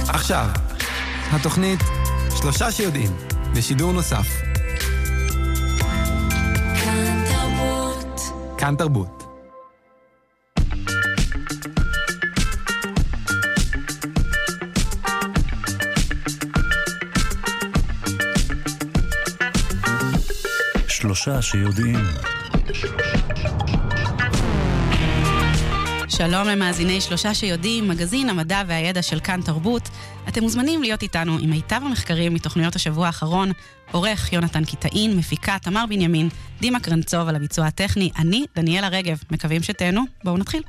עכשיו, התוכנית שלושה שיודעים, בשידור נוסף. כאן תרבות. שלושה שיודעים. שלום למאזיני שלושה שיודעים, מגזין המדע והידע של כאן תרבות. אתם מוזמנים להיות איתנו עם מיטב המחקרים מתוכניות השבוע האחרון. עורך יונתן קיטאין, מפיקה תמר בנימין, דימה קרנצוב על הביצוע הטכני, אני דניאלה רגב. מקווים שתהנו, בואו נתחיל.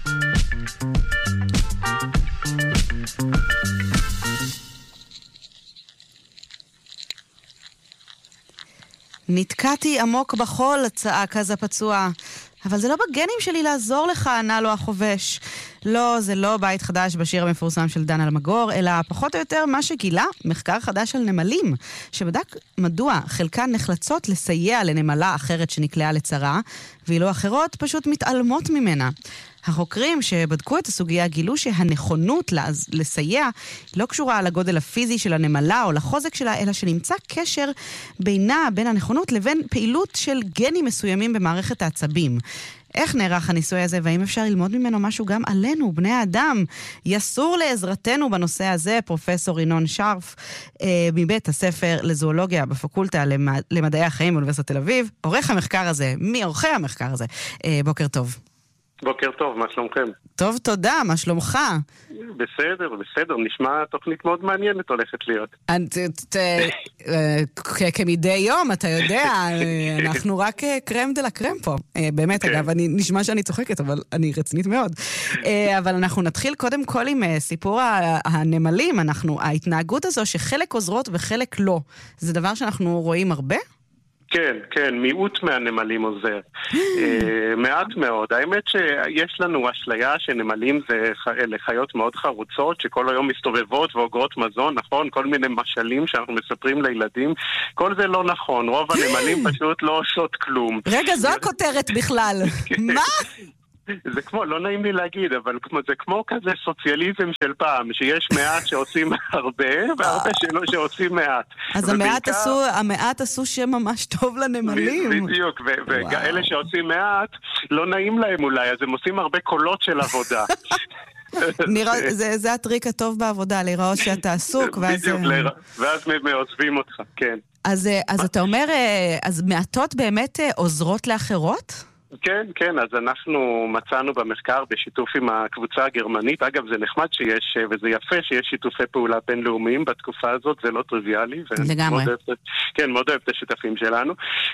נתקעתי עמוק בחול, צעק אז הפצוע. אבל זה לא בגנים שלי לעזור לך, ענה לו החובש. לא, זה לא בית חדש בשיר המפורסם של דן אלמגור, אלא פחות או יותר מה שגילה, מחקר חדש על נמלים, שבדק מדוע חלקן נחלצות לסייע לנמלה אחרת שנקלעה לצרה, ואילו אחרות פשוט מתעלמות ממנה. החוקרים שבדקו את הסוגיה גילו שהנכונות לסייע לא קשורה לגודל הפיזי של הנמלה או לחוזק שלה, אלא שנמצא קשר בין הנכונות לבין פעילות של גנים מסוימים במערכת העצבים. איך נערך הניסוי הזה, והאם אפשר ללמוד ממנו משהו גם עלינו, בני האדם? יסור לעזרתנו בנושא הזה פרופסור ינון שרף, מבית הספר לזואולוגיה בפקולטה למדעי החיים באוניברסיטת תל אביב, עורך המחקר הזה, מעורכי המחקר הזה. בוקר טוב. בוקר טוב, מה שלומכם? טוב, תודה, מה שלומך? בסדר, נשמע תוכנית מאוד מעניינת הולכת להיות. כמדי יום, אתה יודע, אנחנו רק קרם דה לקרם פה. באמת, אגב, נשמע שאני צוחקת, אבל אני רצינית מאוד. אבל אנחנו נתחיל קודם כל עם סיפור הנמלים. ההתנהגות הזו שחלק עוזרות וחלק לא, זה דבר שאנחנו רואים הרבה? כן, מיעוט מהנמלים עוזר. מעט מאוד. האמת שיש לנו אשליה שנמלים זה חיות מאוד חרוצות, שכל היום מסתובבות ואוגרות מזון, נכון? כל מיני משלים שאנחנו מספרים לילדים. כל זה לא נכון. רוב הנמלים פשוט לא עושות כלום. רגע, זו הכותרת בכלל. מה? זה כמו, לא נעים לי להגיד, אבל זה כמו כזה סוציאליזם של פעם, שיש מעט שעושים הרבה, והרבה שעושים מעט. אז המעט עשו שם ממש טוב לנמלים. בדיוק, ואלה שעושים מעט, לא נעים להם אולי, אז הם עושים הרבה קולות של עבודה. זה הטריק הטוב בעבודה, להיראות שאתה עסוק, ואז עוזבים אותך, כן. אז אתה אומר, אז מעטות באמת עוזרות לאחרות? כן, אז אנחנו מצאנו במחקר בשיתוף עם הקבוצה הגרמנית, אגב זה נחמד שיש, וזה יפה שיש שיתופי פעולה בינלאומיים בתקופה הזאת, זה לא טריוויאלי. לגמרי. כן, מאוד אוהב את השותפים שלנו.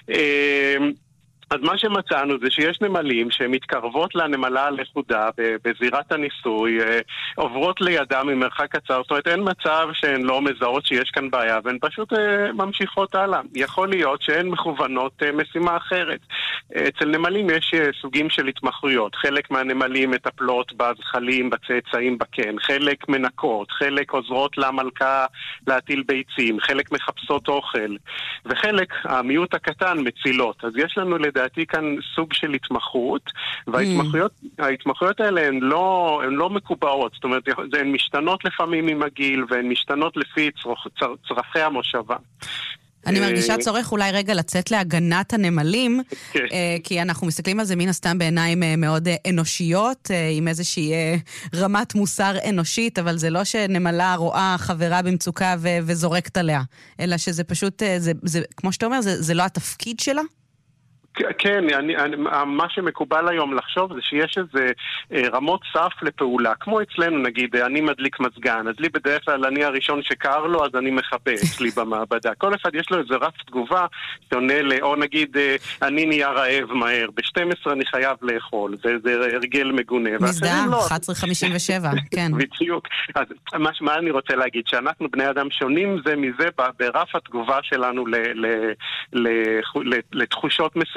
אז מה שמצאנו זה שיש נמלים שמתקרבות לנמלה הלכודה בזירת הניסוי, עוברות לידה ממרחק קצר, זאת אומרת אין מצב שהן לא מזהות שיש כאן בעיה והן פשוט ממשיכות הלאה. יכול להיות שהן מכוונות משימה אחרת. אצל נמלים יש סוגים של התמחויות, חלק מהנמלים מטפלות בזחלים, בצאצאים בקן, חלק מנקות, חלק עוזרות למלכה להטיל ביצים, חלק מחפשות אוכל, וחלק, המיעוט הקטן, מצילות. אז יש לנו לדעתי כאן סוג של התמחות, וההתמחויות האלה הן לא מקובעות, זאת אומרת, הן משתנות לפעמים עם הגיל, והן משתנות לפי צרכי המושבה. אני מרגישה צורך אולי רגע לצאת להגנת הנמלים, כי אנחנו מסתכלים על זה מן הסתם בעיניים מאוד אנושיות, עם איזושהי רמת מוסר אנושית, אבל זה לא שנמלה רואה חברה במצוקה וזורקת עליה, אלא שזה פשוט, כמו שאתה אומר, זה לא התפקיד שלה? כן, מה שמקובל היום לחשוב זה שיש איזה רמות סף לפעולה, כמו אצלנו נגיד, אני מדליק מזגן, אז לי בדרך כלל אני הראשון שקר לו, אז אני מחבא אצלי במעבדה. כל אחד יש לו איזה רף תגובה שעונה או נגיד, אני נהיה רעב מהר, ב-12 אני חייב לאכול, זה הרגל מגונה. מזדהה, 11:57, כן. בדיוק. אז מה אני רוצה להגיד, שאנחנו בני אדם שונים זה מזה ברף התגובה שלנו לתחושות מסוימות.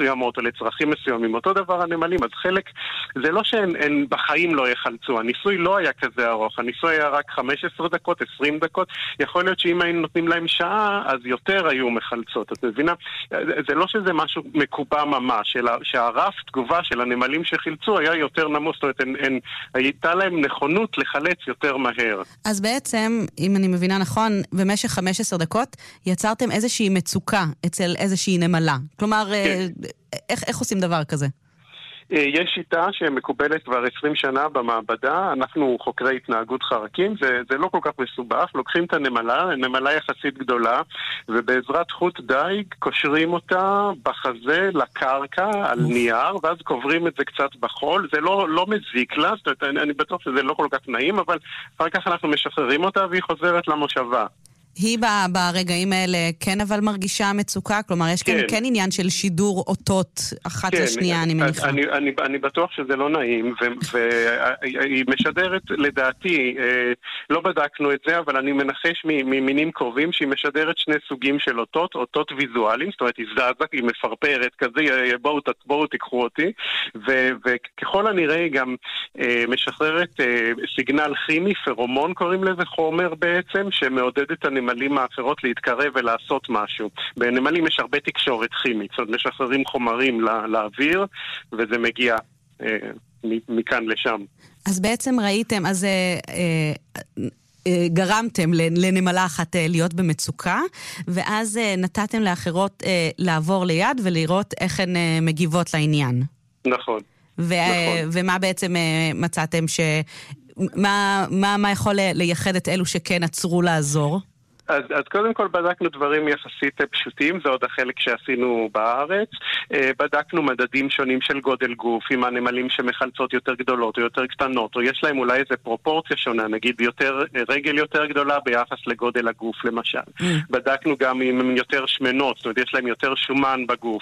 מסוימות או לצרכים מסוימים. אותו דבר הנמלים, אז חלק, זה לא שהן בחיים לא יחלצו, הניסוי לא היה כזה ארוך, הניסוי היה רק 15 דקות, 20 דקות, יכול להיות שאם היינו נותנים להם שעה, אז יותר היו מחלצות. את מבינה? זה לא שזה משהו מקובע ממש, אלא שהרף תגובה של הנמלים שחילצו היה יותר נמוך, זאת אומרת, הייתה להם נכונות לחלץ יותר מהר. אז בעצם, אם אני מבינה נכון, במשך 15 דקות יצרתם איזושהי מצוקה אצל איזושהי נמלה. כלומר, כן. איך עושים דבר כזה? יש שיטה שמקובלת כבר 20 שנה במעבדה, אנחנו חוקרי התנהגות חרקים, זה לא כל כך מסובך, לוקחים את הנמלה, נמלה יחסית גדולה, ובעזרת חוט דייג קושרים אותה בחזה לקרקע על נייר, ואז קוברים את זה קצת בחול, זה לא מזיק לה, זאת אומרת, אני בטוח שזה לא כל כך נעים, אבל אחר כך אנחנו משחררים אותה והיא חוזרת למושבה. היא ברגעים האלה כן אבל מרגישה מצוקה? כלומר, יש כן עניין של שידור אותות אחת לשנייה, אני מניחה. אני בטוח שזה לא נעים, והיא משדרת, לדעתי, לא בדקנו את זה, אבל אני מנחש ממינים קרובים שהיא משדרת שני סוגים של אותות ויזואליים, זאת אומרת, היא זזק, היא מפרפרת כזה, בואו תיקחו אותי, וככל הנראה היא גם משחררת סיגנל כימי, פרומון קוראים לזה, חומר בעצם, שמעודד את הנמלים האחרות להתקרב ולעשות משהו. בנמלים יש הרבה תקשורת כימית, זאת אומרת, משחררים חומרים לאוויר, וזה מגיע מכאן לשם. אז בעצם ראיתם, אז גרמתם לנמלה אחת להיות במצוקה, ואז נתתם לאחרות לעבור ליד ולראות איך הן מגיבות לעניין. נכון. ומה בעצם מצאתם מה יכול לייחד את אלו שכן עצרו לעזור? אז קודם כל בדקנו דברים יחסית פשוטים, זה עוד החלק שעשינו בארץ. בדקנו מדדים שונים של גודל גוף, עם הנמלים שמחלצות יותר גדולות או יותר קטנות, או יש להם אולי איזה פרופורציה שונה, נגיד רגל יותר גדולה ביחס לגודל הגוף למשל. בדקנו גם אם הן יותר שמנות, זאת אומרת יש להם יותר שומן בגוף.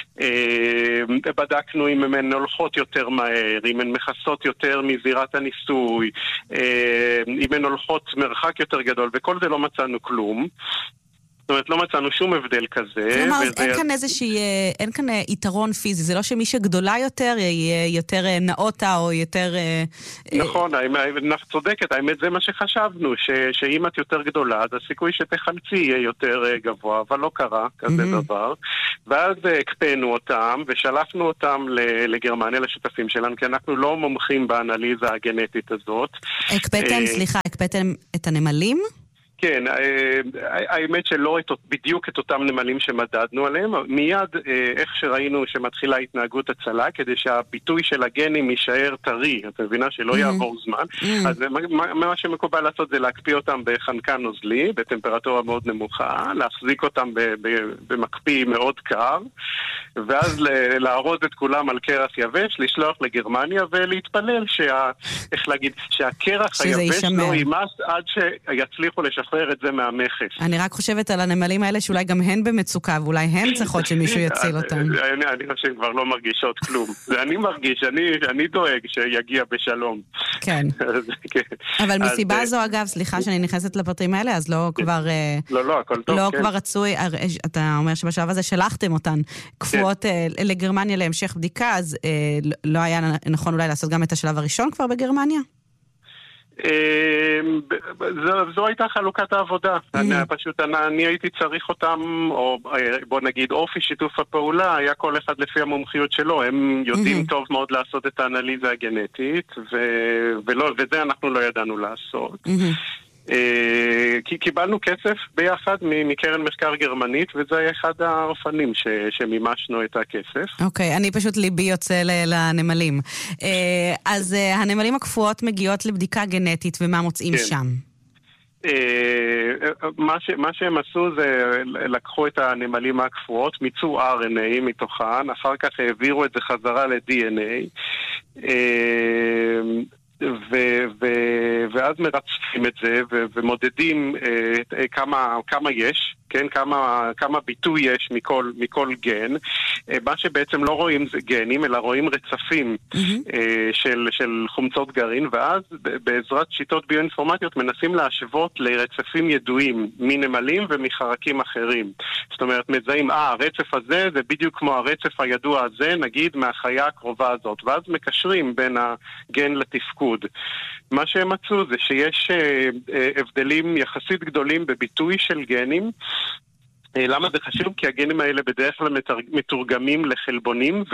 בדקנו אם הן הולכות יותר מהר, אם הן מכסות יותר מזירת הניסוי, אם הן הולכות מרחק יותר גדול, וכל זה לא מצאנו כלום. זאת אומרת, לא מצאנו שום הבדל כזה. כלומר, אין כאן יתרון פיזי. זה לא שמי שגדולה יותר, יהיה יותר נאותה או יותר... נכון, צודקת. האמת זה מה שחשבנו, שאם את יותר גדולה, אז הסיכוי שתחלצי יהיה יותר גבוה, אבל לא קרה כזה דבר. ואז הקפאנו אותם, ושלחנו אותם לגרמניה, לשותפים שלנו, כי אנחנו לא מומחים באנליזה הגנטית הזאת. הקפאתם את הנמלים? כן, האמת שלא בדיוק את אותם נמלים שמדדנו עליהם, מיד איך שראינו שמתחילה התנהגות הצלה, כדי שהביטוי של הגנים יישאר טרי, את מבינה שלא יעבור זמן, אז מה שמקובל לעשות זה להקפיא אותם בחנקן נוזלי, בטמפרטורה מאוד נמוכה, להחזיק אותם במקפיא מאוד קר, ואז להרוז את כולם על קרח יבש, לשלוח לגרמניה ולהתפלל שהקרח היבש לא יימס עד שיצליחו לשחרר את זה מהמכס. אני רק חושבת על הנמלים האלה שאולי גם הן במצוקה, ואולי הן צריכות שמישהו יציל אותן. אני חושב שהן כבר לא מרגישות כלום. אני מרגיש, אני דואג שיגיע בשלום. כן. אבל מסיבה זו, אגב, סליחה שאני נכנסת לפרטים האלה, אז לא כבר... לא, הכל טוב, לא כבר רצוי, אתה אומר שבשלב הזה שלחתם אותן קפואות לגרמניה להמשך בדיקה, אז לא היה נכון אולי לעשות גם את השלב הראשון כבר בגרמניה? זו הייתה חלוקת העבודה. פשוט אני הייתי צריך אותם, או בוא נגיד אופי שיתוף הפעולה, היה כל אחד לפי המומחיות שלו. הם יודעים טוב מאוד לעשות את האנליזה הגנטית, וזה אנחנו לא ידענו לעשות. כי קיבלנו כסף ביחד מקרן מחקר גרמנית, וזה היה אחד האופנים שמימשנו את הכסף. אוקיי, אני פשוט ליבי יוצא לנמלים. אז הנמלים הקפואות מגיעות לבדיקה גנטית, ומה מוצאים שם? מה שהם עשו זה לקחו את הנמלים הקפואות, מיצו RNA מתוכן, אחר כך העבירו את זה חזרה ל-DNA, ואז מרצפים את זה ומודדים כמה יש, כן? כמה ביטוי יש מכל גן. מה שבעצם לא רואים זה גנים, אלא רואים רצפים של חומצות גרעין, ואז בעזרת שיטות ביואינפורמטיות מנסים להשוות לרצפים ידועים מנמלים ומחרקים אחרים. זאת אומרת, מזהים, הרצף הזה זה בדיוק כמו הרצף הידוע הזה, נגיד מהחיה הקרובה הזאת, ואז מקשרים בין הגן לתפקוד. מה שהם מצאו זה שיש הבדלים יחסית גדולים בביטוי של גנים. למה זה חשוב? כי הגנים האלה בדרך כלל מתורגמים לחלבונים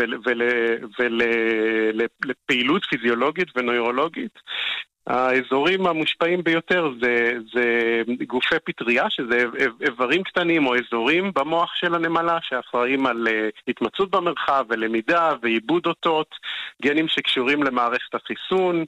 ולפעילות פיזיולוגית ונוירולוגית. האזורים המושפעים ביותר זה גופי פטריה, שזה איברים קטנים או אזורים במוח של הנמלה שאחראים על התמצאות במרחב ולמידה ועיבוד אותות, גנים שקשורים למערכת החיסון,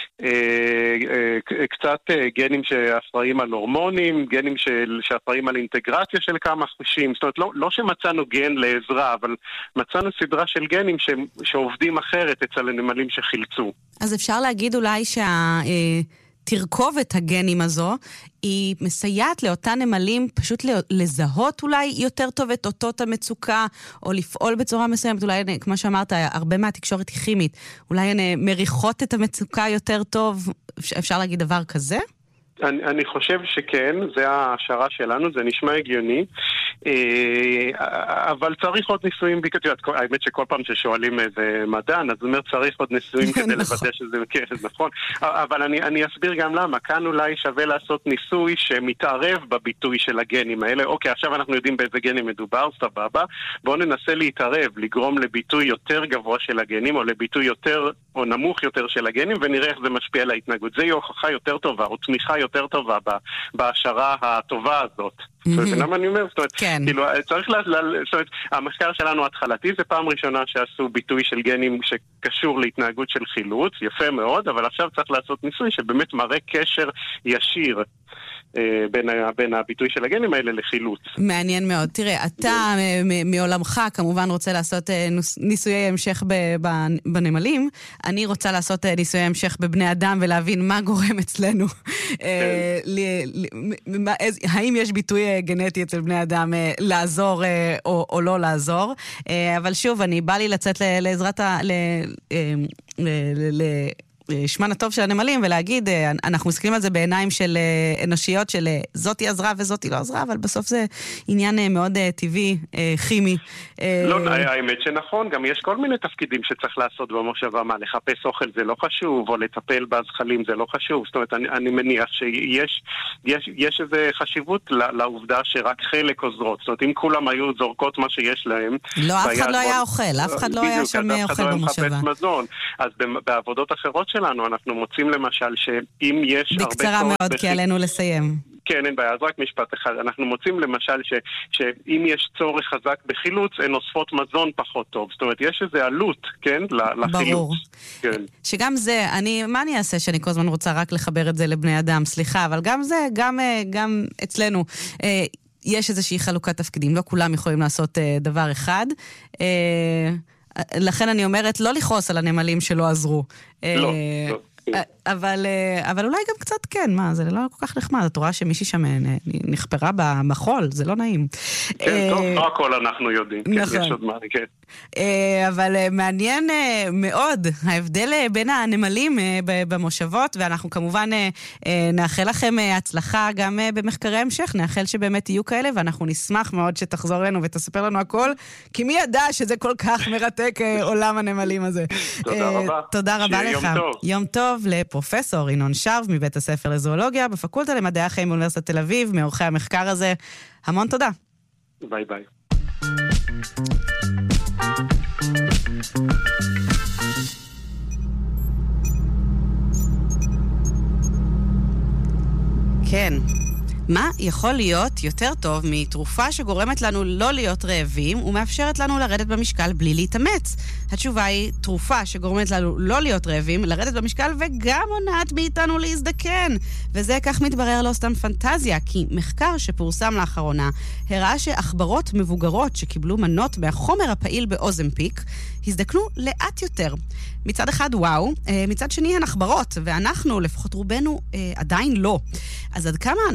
קצת גנים שאחראים על הורמונים, גנים שאחראים על אינטגרציה של כמה חושים. זאת אומרת, לא שמצאנו גן לעזרה, אבל מצאנו סדרה של גנים שעובדים אחרת אצל הנמלים שחילצו. אז אפשר להגיד אולי תרכובת הגנים הזו, היא מסייעת לאותן נמלים פשוט לזהות אולי יותר טוב את אותות המצוקה, או לפעול בצורה מסוימת, אולי, כמו שאמרת, הרבה מהתקשורת היא כימית, אולי הן מריחות את המצוקה יותר טוב, אפשר להגיד דבר כזה? אני חושב שכן, זה ההשערה שלנו, זה נשמע הגיוני, אבל צריך עוד ניסויים, האמת שכל פעם ששואלים איזה מדען, אז אומר צריך עוד ניסויים כדי לוודא שזה נכון, אבל אני אסביר גם למה, כאן אולי שווה לעשות ניסוי שמתערב בביטוי של הגנים האלה, אוקיי, עכשיו אנחנו יודעים באיזה גנים מדובר, סבבה, בואו ננסה להתערב, לגרום לביטוי יותר גבוה של הגנים, או לביטוי יותר או נמוך יותר של הגנים, ונראה איך זה משפיע על ההתנהגות. זה הוכחה יותר טובה, או תמיכה יותר טובה בהשערה הטובה הזאת. ולמה אני אומר? זאת אומרת, כאילו, צריך זאת אומרת, המחקר שלנו התחלתי, זה פעם ראשונה שעשו ביטוי של גנים שקשור להתנהגות של חילוץ, יפה מאוד, אבל עכשיו צריך לעשות ניסוי שבאמת מראה קשר ישיר בין הביטוי של הגנים האלה לחילוץ. מעניין מאוד. תראה, אתה מעולמך כמובן רוצה לעשות ניסויי המשך בנמלים, אני רוצה לעשות ניסויי המשך בבני אדם ולהבין מה גורם אצלנו. האם יש ביטוי גנטי אצל בני אדם לעזור או לא לעזור. אבל שוב, בא לי לצאת לעזרת שמן הטוב של הנמלים, ולהגיד, אנחנו מסתכלים על זה בעיניים של אנושיות, של זאתי עזרה וזאתי לא עזרה, אבל בסוף זה עניין מאוד טבעי, כימי. לא, האמת שנכון, גם יש כל מיני תפקידים שצריך לעשות במושבה, מה, לחפש אוכל זה לא חשוב, או לטפל בזחלים זה לא חשוב, זאת אומרת, אני מניח שיש איזו חשיבות לעובדה שרק חלק עוזרות, זאת אומרת, אם כולם היו זורקות מה שיש להם, לא, אף אחד לא היה אוכל, אף אחד לא היה שם אוכל במושבה. אז בעבודות אחרות שלנו, אנחנו מוצאים למשל שאם יש הרבה... בקצרה מאוד, כי עלינו לסיים. כן, אין בעיה, אז רק משפט אחד. אנחנו מוצאים למשל שאם יש צורך חזק בחילוץ, הן אוספות מזון פחות טוב. זאת אומרת, יש איזו עלות, כן, לחילוץ. ברור. כן. שגם זה, מה אני אעשה שאני כל הזמן רוצה רק לחבר את זה לבני אדם? סליחה, אבל גם זה, גם אצלנו, יש איזושהי חלוקת תפקידים. לא כולם יכולים לעשות דבר אחד. לכן אני אומרת, לא לכעוס על הנמלים שלא עזרו. לא. אבל אולי גם קצת כן, מה, זה לא כל כך נחמד, את רואה שמישהי שם נחפרה במחול, זה לא נעים. כן, טוב, לא הכל אנחנו יודעים, כן, יש עוד מה, כן. אבל מעניין מאוד ההבדל בין הנמלים במושבות, ואנחנו כמובן נאחל לכם הצלחה גם במחקרי המשך, נאחל שבאמת יהיו כאלה, ואנחנו נשמח מאוד שתחזור לנו ותספר לנו הכל, כי מי ידע שזה כל כך מרתק עולם הנמלים הזה. תודה רבה. תודה רבה לך. יום טוב לפרופסור ינון שרב מבית הספר לזואולוגיה, בפקולטה למדעי החיים באוניברסיטת תל אביב, מעורכי המחקר הזה. המון תודה. ביי ביי. כן. מה יכול להיות יותר טוב מתרופה שגורמת לנו לא להיות רעבים ומאפשרת לנו לרדת במשקל בלי להתאמץ? התשובה היא תרופה שגורמת לנו לא להיות רעבים, לרדת במשקל וגם מונעת מאיתנו להזדקן. וזה כך מתברר לא סתם פנטזיה, כי מחקר שפורסם לאחרונה הראה שעכברות מבוגרות שקיבלו מנות מהחומר הפעיל באוזמפיק הזדקנו לאט יותר. מצד אחד וואו, מצד שני הן עכברות, ואנחנו, לפחות רובנו, עדיין לא. אז עד כמה אנחנו רחוקים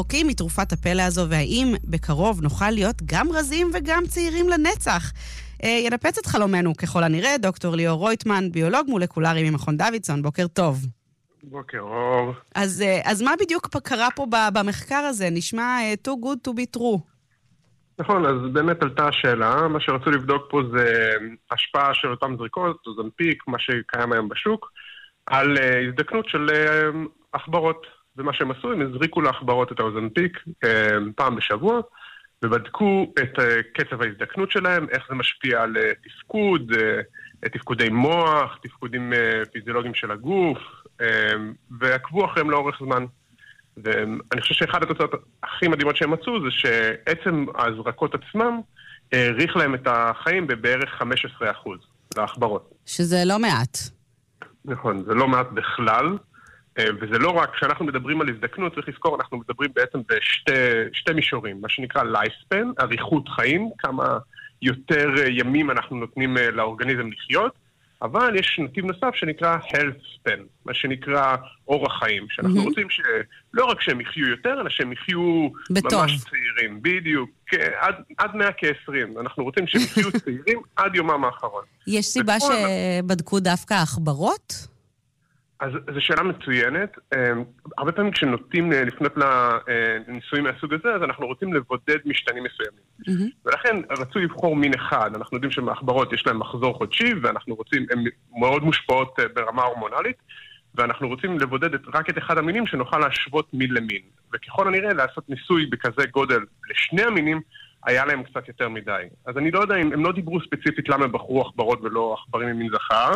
רחוקים מתרופת הפלא הזו, והאם בקרוב נוכל להיות גם רזים וגם צעירים לנצח? ינפץ את חלומנו ככל הנראה, דוקטור ליאור רויטמן, ביולוג מולקולרי ממכון דוידסון. בוקר טוב. בוקר אור. אז מה בדיוק קרה פה במחקר הזה? נשמע too good to be true. נכון, אז באמת עלתה השאלה. מה שרצו לבדוק פה זה השפעה של אותם זריקות, אוזנפיק, מה שקיים היום בשוק, על הזדקנות של עכברות. ומה שהם עשו, הם הזריקו לעכברות את האוזנפיק פעם בשבוע, ובדקו את קצב ההזדקנות שלהם, איך זה משפיע על תפקוד, תפקודי מוח, תפקודים פיזיולוגיים של הגוף, ועקבו אחריהם לאורך זמן. ואני חושב שאחד התוצאות הכי מדהימות שהם מצאו, זה שעצם ההזרקות עצמם, העריך להם את החיים בבערך 15% לעכברות. שזה לא מעט. נכון, זה לא מעט בכלל, וזה לא רק, כשאנחנו מדברים על הזדקנות, צריך לזכור, אנחנו מדברים בעצם בשתי מישורים, מה שנקרא lifespan, אריכות חיים, כמה יותר ימים אנחנו נותנים לאורגניזם לחיות, אבל יש נתיב נוסף שנקרא health span, מה שנקרא אורח חיים, שאנחנו רוצים שלא רק שהם יחיו יותר, אלא שהם יחיו ממש צעירים, בדיוק, עד 120, אנחנו רוצים שהם יחיו צעירים עד יומם האחרון. יש סיבה שבדקו דווקא עכברות? אז זו שאלה מצוינת. הרבה פעמים כשנוטים לפנות לניסויים מהסוג הזה, אז אנחנו רוצים לבודד משתנים מסוימים. ולכן רצו לבחור מין אחד. אנחנו יודעים שמעכברות יש להם מחזור חודשי, ואנחנו רוצים, הן מאוד מושפעות ברמה הורמונלית, ואנחנו רוצים לבודד רק את אחד המינים שנוכל להשוות מין למין. וככל הנראה לעשות ניסוי בכזה גודל לשני המינים, היה להם קצת יותר מדי. אז אני לא יודע אם הם לא דיברו ספציפית למה הם בחרו עכברות ולא עכברים ממין זכר,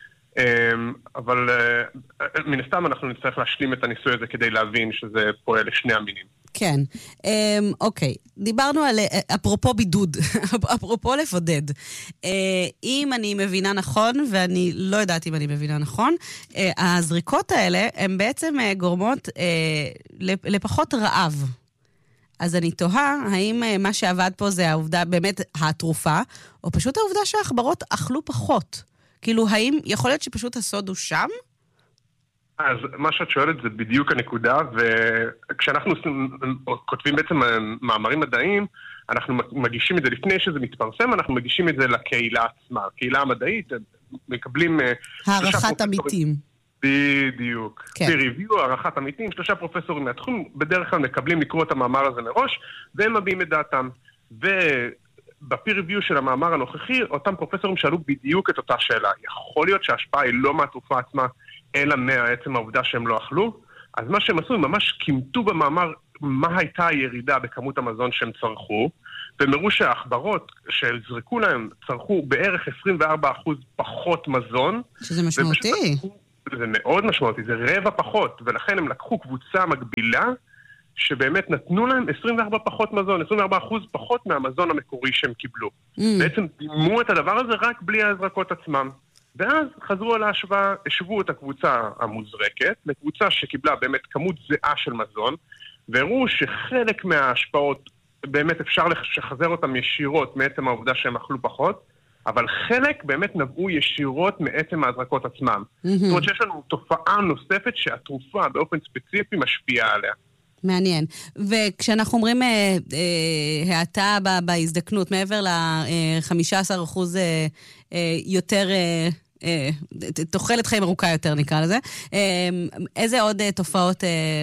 אבל מן הסתם אנחנו נצטרך להשלים את הניסוי הזה כדי להבין שזה פועל לשני המינים. כן. אוקיי. דיברנו על, אפרופו בידוד, אפרופו לבודד. אם אני מבינה נכון, ואני לא יודעת אם אני מבינה נכון, הזריקות האלה הן בעצם גורמות לפחות רעב. אז אני תוהה, האם מה שעבד פה זה העובדה, באמת התרופה, או פשוט העובדה שהעכברות אכלו פחות? כאילו, האם יכול להיות שפשוט הסוד הוא שם? אז מה שאת שואלת זה בדיוק הנקודה, וכשאנחנו כותבים בעצם מאמרים מדעיים, אנחנו מגישים את זה לפני שזה מתפרסם, אנחנו מגישים את זה לקהילה עצמה. הקהילה המדעית, מקבלים... הערכת עמיתים. בדיוק. peer review, הערכת עמיתים, 3 פרופסורים מהתחום, בדרך כלל מקבלים לקרוא את המאמר הזה מראש, והם מביאים את דעתם. בפיר ריוויו של המאמר הנוכחי, אותם פרופסורים שאלו בדיוק את אותה שאלה. יכול להיות שההשפעה היא לא מהתרופה עצמה, אלא מעצם העובדה שהם לא אכלו? אז מה שהם עשו, הם ממש קימתו במאמר מה הייתה הירידה בכמות המזון שהם צרכו, והם הראו שהעכברות שזרקו להם צרכו בערך 24% פחות מזון. שזה משמעותי. זה מאוד משמעותי, זה רבע פחות, ולכן הם לקחו קבוצה מקבילה, שבאמת נתנו להם 24 פחות מזון, 24% פחות מהמזון המקורי שהם קיבלו. בעצם דימו את הדבר הזה רק בלי ההזרקות עצמם. ואז חזרו על ההשוואה, השוו את הקבוצה המוזרקת, לקבוצה שקיבלה באמת כמות זהה של מזון, והראו שחלק מההשפעות, באמת אפשר לשחזר אותם ישירות מעצם העובדה שהם אכלו פחות, אבל חלק באמת נבעו ישירות מעצם ההזרקות עצמם. זאת אומרת שיש לנו תופעה נוספת שהתרופה באופן ספציפי משפיעה עליה. מעניין. וכשאנחנו אומרים האטה בהזדקנות, מעבר ל-15% יותר, תוחלת חיים ארוכה יותר נקרא לזה, איזה עוד תופעות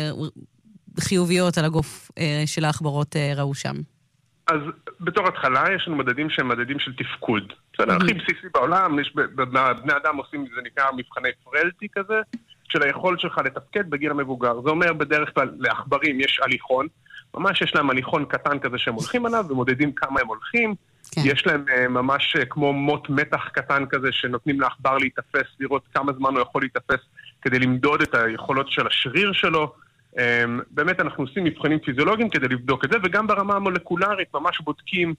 חיוביות על הגוף של העכברות ראו שם? אז בתור התחלה יש לנו מדדים שהם מדדים של תפקוד. זה הכי בסיסי בעולם, בני אדם עושים, זה נקרא מבחני פרלטי כזה, של היכולת שלך לתפקד בגיל המבוגר. זה אומר בדרך כלל לעכברים יש הליכון, ממש יש להם הליכון קטן כזה שהם הולכים עליו, ומודדים כמה הם הולכים. כן. יש להם ממש כמו מוט מתח קטן כזה, שנותנים לעכבר להתאפס, לראות כמה זמן הוא יכול להתאפס, כדי למדוד את היכולות של השריר שלו. באמת אנחנו עושים מבחנים פיזיולוגיים כדי לבדוק את זה, וגם ברמה המולקולרית ממש בודקים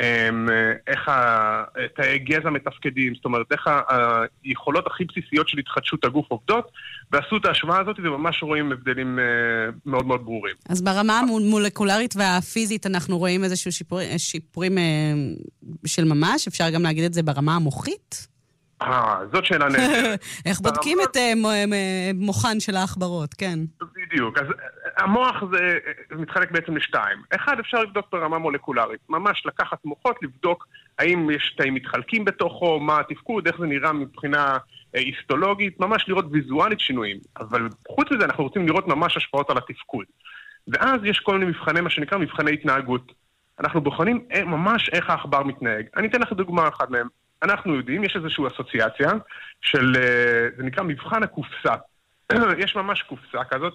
איך תאי גזע מתפקדים, זאת אומרת, איך היכולות הכי בסיסיות של התחדשות הגוף עובדות, ועשו את ההשוואה הזאת וממש רואים הבדלים מאוד מאוד ברורים. אז ברמה המולקולרית והפיזית אנחנו רואים איזשהו שיפורים של ממש, אפשר גם להגיד את זה ברמה המוחית? זאת שאלה נהדרת. איך בודקים את מוחן של העכברות, כן. בדיוק. אז המוח זה מתחלק בעצם לשתיים. אחד, אפשר לבדוק ברמה מולקולרית. ממש לקחת מוחות, לבדוק האם יש תאים מתחלקים בתוכו, מה התפקוד, איך זה נראה מבחינה היסטולוגית, ממש לראות ויזואלית שינויים. אבל חוץ מזה אנחנו רוצים לראות ממש השפעות על התפקוד. ואז יש כל מיני מבחני, מה שנקרא מבחני התנהגות. אנחנו בוחנים ממש איך העכבר מתנהג. אני אתן לך דוגמה אחת מהם. אנחנו יודעים, יש איזושהי אסוציאציה של, זה נקרא מבחן הקופסה. יש ממש קופסה כזאת,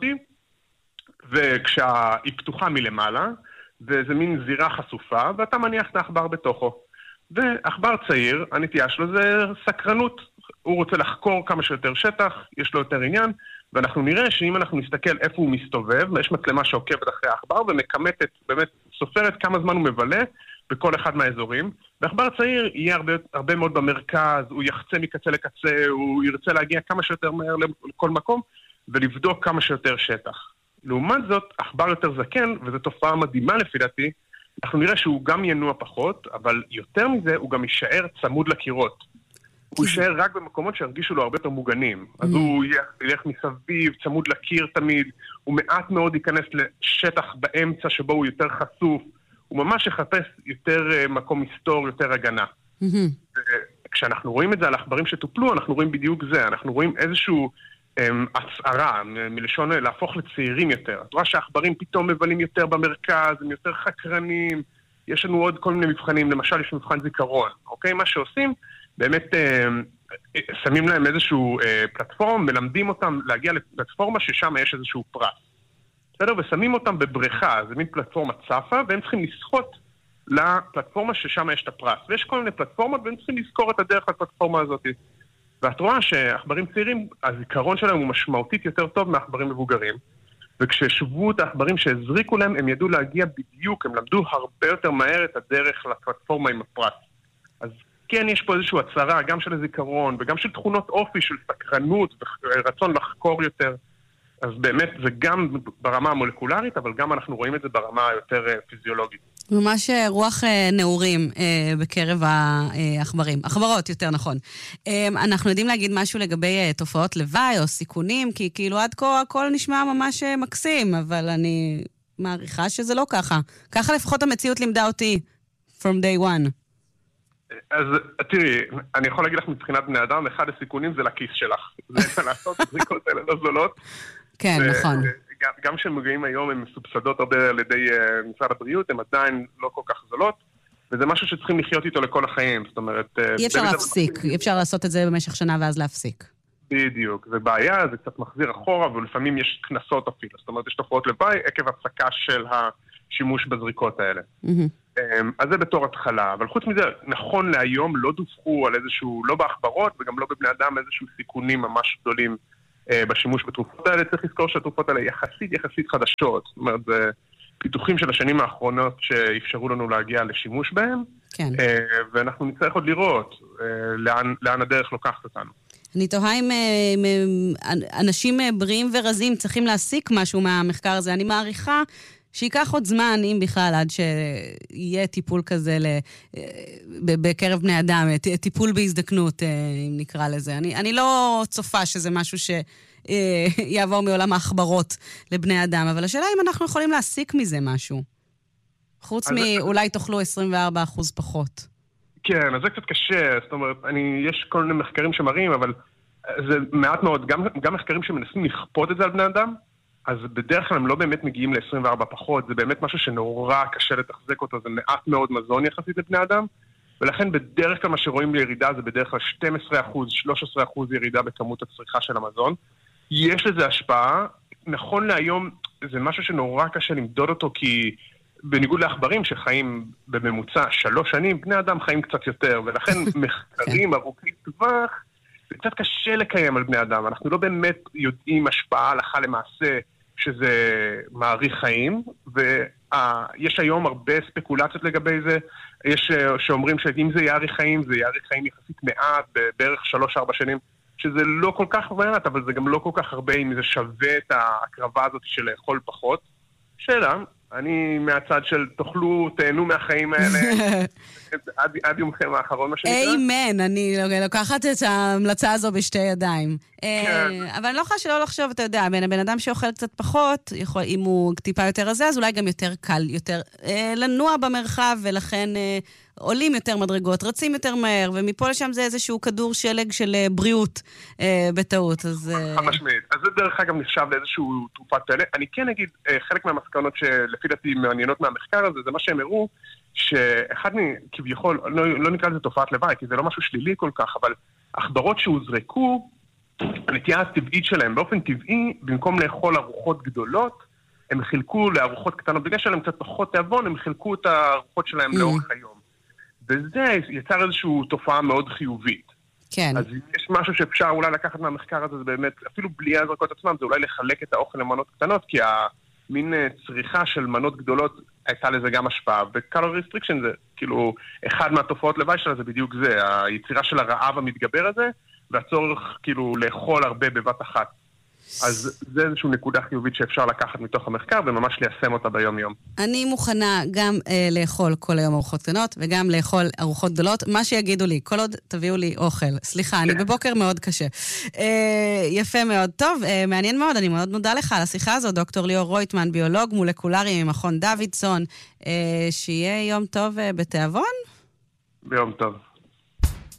וכשהיא פתוחה מלמעלה, וזה מין זירה חשופה, ואתה מניח את העכבר בתוכו. ועכבר צעיר, הנטייה שלו זה סקרנות. הוא רוצה לחקור כמה שיותר שטח, יש לו יותר עניין, ואנחנו נראה שאם אנחנו נסתכל איפה הוא מסתובב, יש מצלמה שעוקבת אחרי העכבר ומקמטת, באמת סופרת כמה זמן הוא מבלה בכל אחד מהאזורים. ועכבר צעיר יהיה הרבה מאוד במרכז, הוא יחצה מקצה לקצה, הוא ירצה להגיע כמה שיותר מהר לכל מקום, ולבדוק כמה שיותר שטח. לעומת זאת, עכבר יותר זקן, וזו תופעה מדהימה לפי דעתי, אנחנו נראה שהוא גם ינוע פחות, אבל יותר מזה הוא גם יישאר צמוד לקירות. הוא יישאר רק במקומות שהרגישו לו הרבה יותר מוגנים. אז הוא ילך מסביב, צמוד לקיר תמיד, הוא מעט מאוד ייכנס לשטח באמצע שבו הוא יותר חשוף, הוא ממש יחפש יותר מקום מסתור, יותר הגנה. כשאנחנו רואים את זה על עכברים שטופלו, אנחנו רואים בדיוק זה, אנחנו רואים איזשהו הצערה, מלשון להפוך לצעירים יותר. את רואה שהעכברים פתאום מבלים יותר במרכז, הם יותר חקרנים, יש לנו עוד כל מיני מבחנים, למשל יש מבחן זיכרון, אוקיי? מה שעושים, באמת שמים להם איזשהו פלטפורם, מלמדים אותם להגיע לפלטפורמה ששם יש איזשהו פרס. בסדר? ושמים אותם בבריכה, זה מין פלטפורמה צפה, והם צריכים לשחות לפלטפורמה ששם יש את הפרס. ויש כל מיני פלטפורמות, והם צריכים לזכור את הדרך לפלטפורמה הזאת. ואת רואה שעכברים צעירים, הזיכרון שלהם הוא משמעותית יותר טוב מעכברים מבוגרים, וכששוו את העכברים שהזריקו להם, הם ידעו להגיע בדיוק, הם למדו הרבה יותר מהר את הדרך לפלטפורמה עם הפרס. אז כן, יש פה איזושהי הצהרה, גם של הזיכרון, וגם של תכונות אופי, של סקרנות, ורצון לחקור יותר. אז באמת, זה גם ברמה המולקולרית, אבל גם אנחנו רואים את זה ברמה היותר פיזיולוגית. ממש רוח נעורים בקרב העכברים. עכברות, יותר נכון. אנחנו יודעים להגיד משהו לגבי תופעות לוואי או סיכונים, כי כאילו עד כה הכל נשמע ממש מקסים, אבל אני מעריכה שזה לא ככה. ככה לפחות המציאות לימדה אותי, from day one. אז תראי, אני יכול להגיד לך מבחינת בני אדם, אחד הסיכונים זה לכיס שלך. זה לעשות זריקות האלה לא זולות. כן, נכון. גם כשהם מגיעים היום, הם מסובסדות הרבה על ידי משרד הבריאות, הם עדיין לא כל כך זולות, וזה משהו שצריכים לחיות איתו לכל החיים, זאת אומרת... אי אפשר להפסיק, אי אפשר לעשות את זה במשך שנה ואז להפסיק. בדיוק, זה בעיה, זה קצת מחזיר אחורה, ולפעמים יש כנסות אפילו, זאת אומרת, יש תופעות לוואי עקב הפסקה של השימוש בזריקות האלה. אז זה בתור התחלה, אבל חוץ מזה, נכון להיום לא דווחו על איזשהו, לא בעכברות וגם לא בבני אדם, איזשהו סיכונים ממש גדולים בשימוש בתרופות האלה. צריך לזכור שהתרופות האלה יחסית חדשות, זאת אומרת, זה פיתוחים של השנים האחרונות שאפשרו לנו להגיע לשימוש בהם, כן. ואנחנו נצטרך עוד לראות לאן הדרך לוקחת אותנו. אני תוהה אם אנשים בריאים ורזים צריכים להסיק משהו מהמחקר הזה. אני מעריכה שיקח עוד זמן, אם בכלל, עד שיהיה טיפול כזה בקרב בני אדם, טיפול בהזדקנות, אם נקרא לזה. אני לא צופה שזה משהו שיעבור מעולם האחברות לבני אדם, אבל השאלה אם אנחנו יכולים להסיק מזה משהו. חוץ מאולי תאכלו 24% פחות. כן, אז זה קצת קשה, זאת אומרת, יש כל מיני מחקרים שמראים, אבל זה מעט מאוד, גם מחקרים שמנסים לכפות את זה על בני אדם, אז בדרך כלל הם לא באמת מגיעים ל-24 פחות, זה באמת משהו שנורא קשה לתחזק אותו, זה מעט מאוד מזון יחסית לבני אדם, ולכן בדרך כלל מה שרואים לירידה זה בדרך כלל 12%, 13% ירידה בכמות הצריכה של המזון. יש לזה השפעה, נכון להיום זה משהו שנורא קשה למדוד אותו, כי בניגוד לעכברים שחיים בממוצע 3 שנים, בני אדם חיים קצת יותר, ולכן מחקרים ארוכי טווח, זה קצת קשה לקיים על בני אדם. אנחנו לא באמת יודעים השפעה הלכה למעשה שזה מעריך חיים, ויש היום הרבה ספקולציות לגבי זה. יש שאומרים שאם זה יאריך חיים, זה יאריך חיים יחסית מעט, בערך 3-4 שנים, שזה לא כל כך מעט, אבל זה גם לא כל כך הרבה אם זה שווה את ההקרבה הזאת של לאכול פחות. שאלה, אני מהצד של תאכלו, תהנו מהחיים האלה, עד יומכם האחרון, מה שנקרא. אמן, אני לוקחת את ההמלצה הזו בשתי ידיים. אבל אני לא יכולה שלא לחשוב, אתה יודע, בן אדם שאוכל קצת פחות, אם הוא טיפה יותר רזה, אז אולי גם יותר קל, יותר לנוע במרחב, ולכן עולים יותר מדרגות, רצים יותר מהר, ומפה לשם זה איזשהו כדור שלג של בריאות בטעות. משמעית. אז זה דרך אגב נחשב לאיזשהו תרופת פלא. אני כן אגיד, חלק מהמסקנות שלפי דעתי מעניינות מהמחקר הזה, זה מה שהם הראו, שאחד כביכול, לא נקרא לזה תופעת לוואי, כי זה לא משהו שלילי כל כך, אבל עכברות שהוזרקו, הנטייה הטבעית שלהם, באופן טבעי, במקום לאכול ארוחות גדולות, הם חילקו לארוחות קטנות, בגלל שלהם קצת פחות תיאבון, הם חילקו את הארוחות שלהם לאורך היום. וזה יצר איזושהי תופעה מאוד חיובית. כן. אז יש משהו שאפשר אולי לקחת מהמחקר הזה, זה באמת, אפילו בלי ההזרקות עצמם, זה אולי לחלק את האוכל למנות קטנות, כי המין צריכה של מנות גדולות הייתה לזה גם השפעה, וקלורי רסטריקשן זה כאילו, אחד מהתופעות לוואי שלה זה בדיוק זה, היצירה של הרעב המתגבר הזה, והצורך כאילו לאכול הרבה בבת אחת. אז זה איזושהי נקודה חיובית שאפשר לקחת מתוך המחקר וממש ליישם אותה ביום יום. אני מוכנה גם לאכול כל היום ארוחות קטנות וגם לאכול ארוחות גדולות, מה שיגידו לי, כל עוד תביאו לי אוכל. סליחה, אני בבוקר מאוד קשה. יפה מאוד. טוב, מעניין מאוד, אני מאוד מודה לך על השיחה הזו, דוקטור ליאור רויטמן, ביולוג מולקולרי ממכון דוידסון, שיהיה יום טוב בתיאבון? ביום טוב.